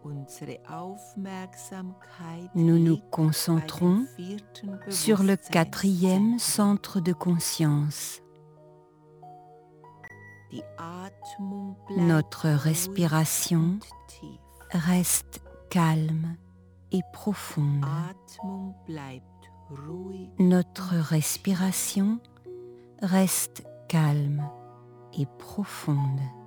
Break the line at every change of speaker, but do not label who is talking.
Nous nous concentrons sur le quatrième centre de conscience. Notre respiration reste calme et profonde. Notre respiration reste calme et profonde.